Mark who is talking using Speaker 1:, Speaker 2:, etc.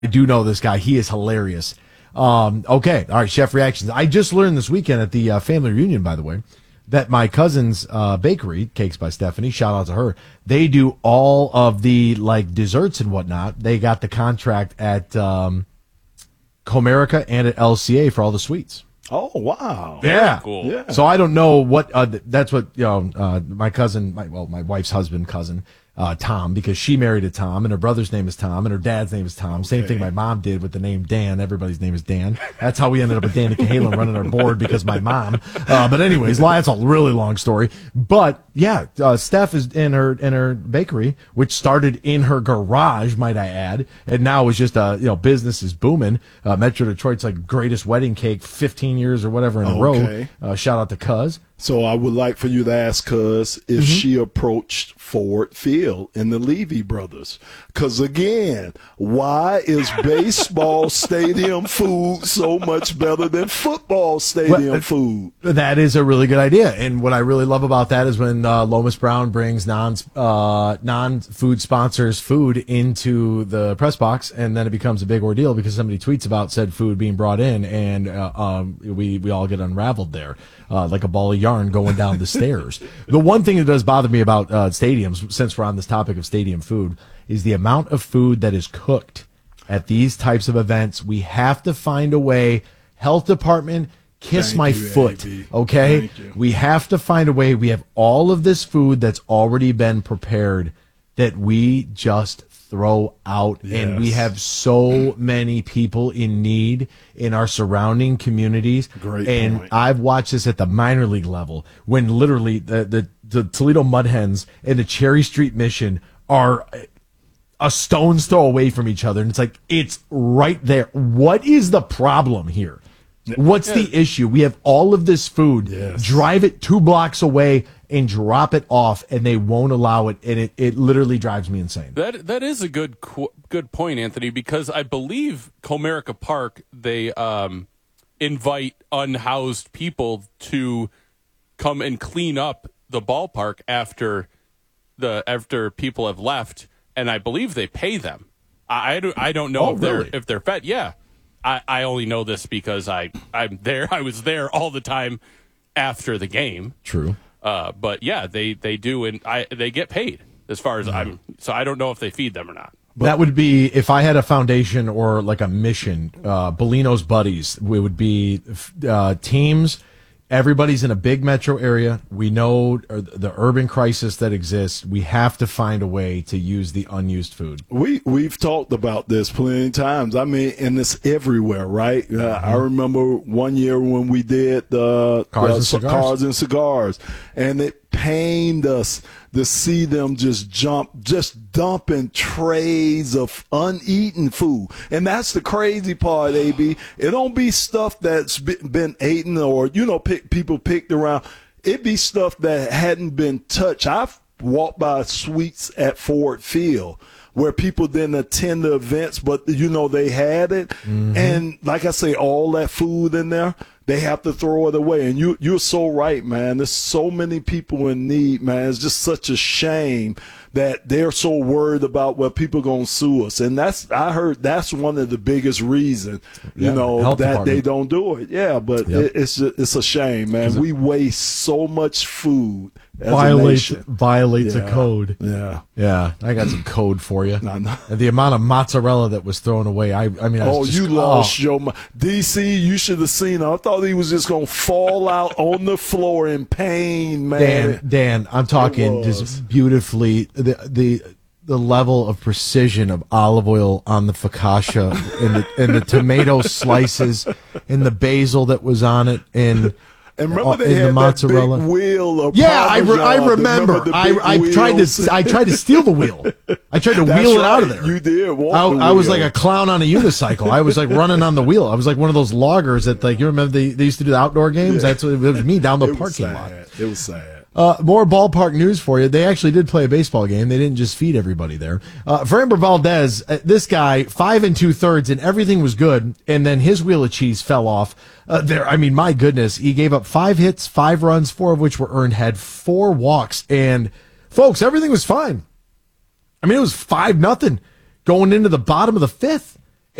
Speaker 1: I do know this guy. He is hilarious. Okay. All right. Chef reactions. I just learned this weekend at the family reunion, by the way, that my cousin's bakery, Cakes by Stephanie, shout out to her. They do all of the like desserts and whatnot. They got the contract at Comerica and at LCA for all the sweets.
Speaker 2: Oh, wow.
Speaker 1: Yeah.
Speaker 3: Cool.
Speaker 2: Yeah.
Speaker 1: So I don't know what that's what my cousin, my wife's husband cousin, Tom, because she married a Tom and her brother's name is Tom and her dad's name is Tom. Same thing my mom did with the name Dan. Everybody's name is Dan. That's how we ended up with Danny Cahalan running our board because my mom. But anyways, that's a really long story. But yeah, Steph is in her bakery, which started in her garage, might I add, and now is just business is booming. Metro Detroit's like greatest wedding cake, 15 years or whatever in a row. Shout out to Cuz.
Speaker 2: So I would like for you to ask Cuz if she approached Ford Field and the Levy brothers. Because, again, why is baseball stadium food so much better than football stadium food?
Speaker 1: That is a really good idea. And what I really love about that is when Lomas Brown brings non-food sponsors food into the press box, and then it becomes a big ordeal because somebody tweets about said food being brought in, and we all get unraveled there. Like a ball of yarn going down the stairs. The one thing that does bother me about stadiums, since we're on this topic of stadium food, is the amount of food that is cooked at these types of events. We have to find a way. Health department, kiss my foot, okay? We have to find a way. We have all of this food that's already been prepared that we just throw out, and we have so many people in need in our surrounding communities.
Speaker 2: Great
Speaker 1: and
Speaker 2: point.
Speaker 1: I've watched this at the minor league level when literally the Toledo Mud Hens and the Cherry Street Mission are a stone's throw away from each other, and it's like it's right there. What is the problem here? What's the issue? We have all of this food. Drive it 2 blocks away and drop it off, and they won't allow it, and it literally drives me insane.
Speaker 3: That is a good point, Anthony, because I believe Comerica Park, they invite unhoused people to come and clean up the ballpark after people have left, and I believe they pay them. I don't know if they're fed. Yeah. I only know this because I'm there. I was there all the time after the game.
Speaker 1: True.
Speaker 3: But yeah, they do, and they get paid as far as so I don't know if they feed them or not.
Speaker 1: That would be, if I had a foundation or like a mission, Bellino's Buddies, it would be teams. Everybody's in a big metro area. We know the urban crisis that exists. We have to find a way to use the unused food.
Speaker 2: We've talked about this plenty of times. I mean, and it's everywhere, right? I remember one year when we did
Speaker 1: Cars
Speaker 2: and Cigars, and it pained us to see them just dumping trays of uneaten food. And that's the crazy part, AB. It don't be stuff that's been eaten or, people picked around. It be stuff that hadn't been touched. I've walked by suites at Ford Field where people didn't attend the events, but, they had it. And like I say, all that food in there, they have to throw it away. And you're so right, man. There's so many people in need, man. It's just such a shame that they're so worried about what people going to sue us. And I heard that's one of the biggest reasons, that they don't do it. Yeah, but it's a shame, man. We waste so much food.
Speaker 1: Violates a code.
Speaker 2: Yeah.
Speaker 1: I got some code for you.
Speaker 2: No.
Speaker 1: The amount of mozzarella that was thrown away. I mean,
Speaker 2: you lost your DC. You should have seen. I thought he was just gonna fall out on the floor in pain, man.
Speaker 1: Dan, I'm talking just beautifully. The level of precision of olive oil on the focaccia and the tomato slices and the basil that was on it and
Speaker 2: remember they had
Speaker 1: the mozzarella
Speaker 2: that big wheel of
Speaker 1: I
Speaker 2: Parmesan.
Speaker 1: remember. I tried to steal the wheel. I tried to wheel it out of there.
Speaker 2: You did.
Speaker 1: I was like a clown on a unicycle. I was like running on the wheel. I was like one of those loggers that you remember they used to do the outdoor games. That's what it was me down the parking lot.
Speaker 2: It was sad.
Speaker 1: More ballpark news for you. They actually did play a baseball game. They didn't just feed everybody there. Framber Valdez, this guy, 5 2/3, and everything was good. And then his wheel of cheese fell off. My goodness, he gave up 5 hits, 5 runs, 4 of which were earned, had 4 walks. And folks, everything was fine. I mean, it was 5-0 going into the bottom of the 5th.